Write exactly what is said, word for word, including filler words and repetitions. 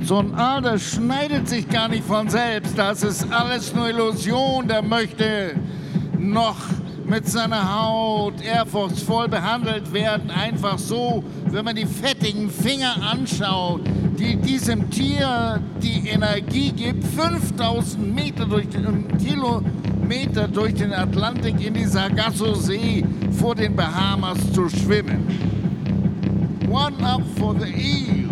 So ein Aal, das schneidet sich gar nicht von selbst. Das ist alles nur Illusion. Der möchte noch mit seiner Haut ehrfurchtsvoll behandelt werden. Einfach so, wenn man die fettigen Finger anschaut, die diesem Tier die Energie gibt, fünftausend Meter durch den, Kilometer durch den Atlantik in die Sargasso-See vor den Bahamas zu schwimmen. One up for the eel.